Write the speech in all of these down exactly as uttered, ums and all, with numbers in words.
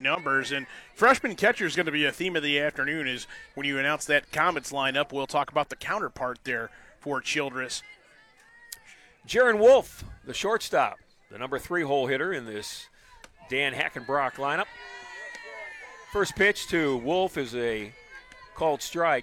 numbers. And freshman catcher is going to be a theme of the afternoon. Is when you announce that Comets lineup, we'll talk about the counterpart there for Childress. Jaron Wolf, the shortstop, the number three hole hitter in this Dan Hackenbrock lineup. First pitch to Wolf is a called strike.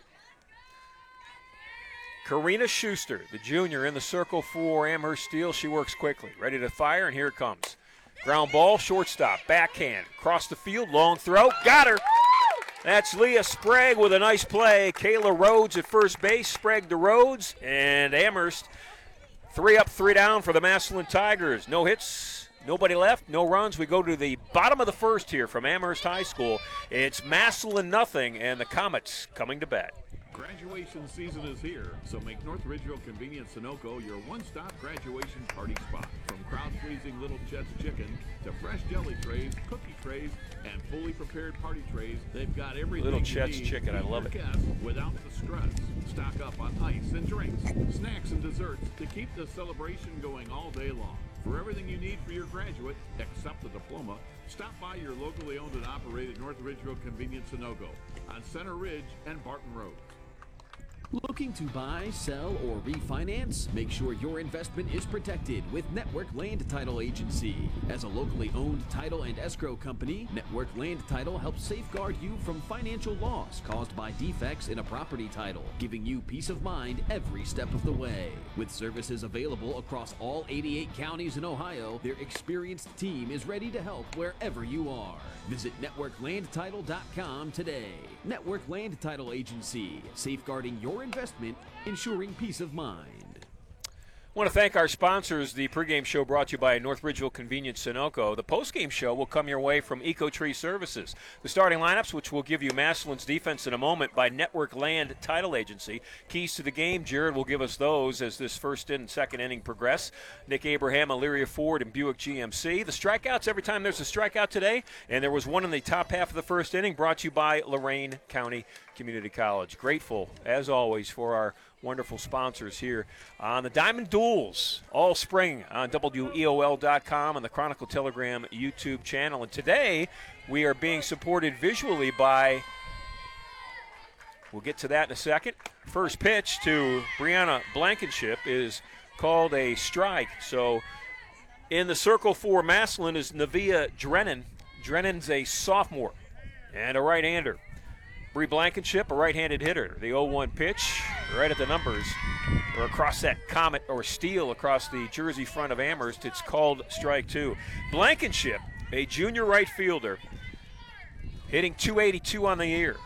Karina Schuster, the junior, in the circle for Amherst Steel. She works quickly, ready to fire, and here it comes. Ground ball, shortstop, backhand, across the field, long throw, got her. That's Leah Sprague with a nice play. Kayla Rhodes at first base, Sprague to Rhodes, and Amherst three up, three down for the Massillon Tigers. No hits, nobody left, no runs. We go to the bottom of the first here from Amherst High School. It's Massillon nothing, and the Comets coming to bat. Graduation season is here, so make North Ridgeville Convenience Sunoco your one-stop graduation party spot. From crowd-pleasing Little Chet's Chicken to fresh jelly trays, cookie trays, and fully prepared party trays, they've got everything Little you Chet's need Chicken, I to love it. guests without the stress. Stock up on ice and drinks, snacks and desserts to keep the celebration going all day long. For everything you need for your graduate, except the diploma, stop by your locally owned and operated North Ridgeville Convenience Sunoco on Center Ridge and Barton Road. Looking to buy, sell, or refinance? Make sure your investment is protected with Network Land Title Agency. As a locally owned title and escrow company, Network Land Title helps safeguard you from financial loss caused by defects in a property title, giving you peace of mind every step of the way. With services available across all eighty-eight counties in Ohio, their experienced team is ready to help wherever you are. Visit network land title dot com today. Network Land Title Agency, safeguarding your investment, ensuring peace of mind. I want to thank our sponsors. The pregame show brought to you by North Ridgeville Convenience Sunoco. The postgame show will come your way from EcoTree Services. The starting lineups, which will give you Massillon's defense in a moment, by Network Land Title Agency. Keys to the game, Jared will give us those as this first and second inning progress. Nick Abraham, Elyria Ford, and Buick G M C. The strikeouts, every time there's a strikeout today, and there was one in the top half of the first inning, brought to you by Lorain County Community College. Grateful, as always, for our wonderful sponsors here on the Diamond Duels all spring on W E O L dot com and the Chronicle Telegram YouTube channel. And today we are being supported visually by, we'll get to that in a second. First pitch to Brianna Blankenship is called a strike. So in the circle for Massillon is Nevia Drennan. Drennan's a sophomore and a right-hander. Bree Blankenship, a right-handed hitter. The oh one pitch, right at the numbers, or across that Comet or Steel across the jersey front of Amherst. It's called strike two. Blankenship, a junior right fielder, hitting two eighty-two on the year.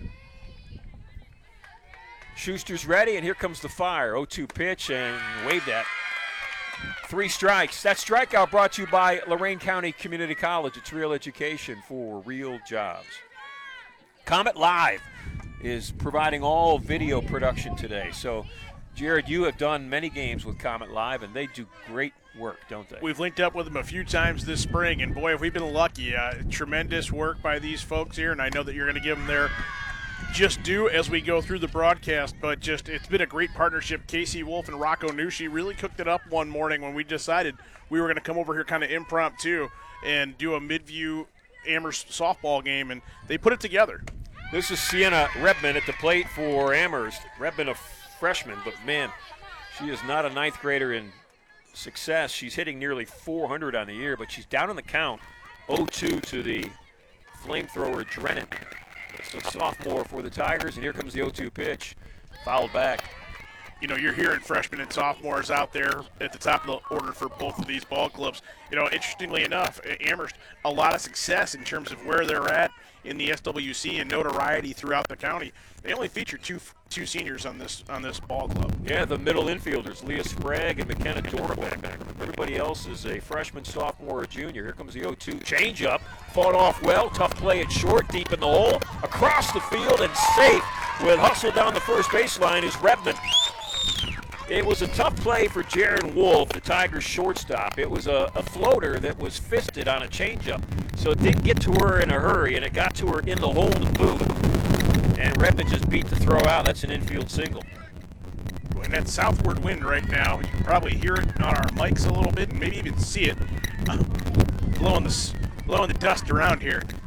Schuster's ready, and here comes the fire. oh two pitch, and waved at. Three strikes. That strikeout brought to you by Lorain County Community College. It's real education for real jobs. Comet Live is providing all video production today. So, Jared, you have done many games with Comet Live, and they do great work, don't they? We've linked up with them a few times this spring, and boy, have we been lucky. Uh, tremendous work by these folks here, and I know that you're going to give them their just due as we go through the broadcast, but just it's been a great partnership. Casey Wolf and Rocco Nushi really cooked it up one morning when we decided we were going to come over here kind of impromptu and do a mid-view Amherst softball game, and they put it together. This is Sienna Rebman at the plate for Amherst. Rebman, a freshman, but man, she is not a ninth grader in success. She's hitting nearly four hundred on the year, but she's down in the count. oh two to the flamethrower Drennan. It's a sophomore for the Tigers, and here comes the oh two pitch, fouled back. You know, you're hearing freshmen and sophomores out there at the top of the order for both of these ball clubs. You know, interestingly enough, Amherst, a lot of success in terms of where they're at in the S W C and notoriety throughout the county. They only feature two two seniors on this on this ball club. Yeah, the middle infielders, Leah Sprague and McKenna Dorbeck. Everybody else is a freshman, sophomore, or junior. Here comes the oh two changeup, fought off well, tough play at short, deep in the hole, across the field and safe with hustle down the first baseline is Rebman. It was a tough play for Jaron Wolf, the Tigers shortstop. It was a, a floater that was fisted on a changeup, so it didn't get to her in a hurry, and it got to her in the hole to boot. And Rebman just beat the throw out. That's an infield single. And that southward wind right now, you can probably hear it on our mics a little bit and maybe even see it blowing the, blowing the dust around here.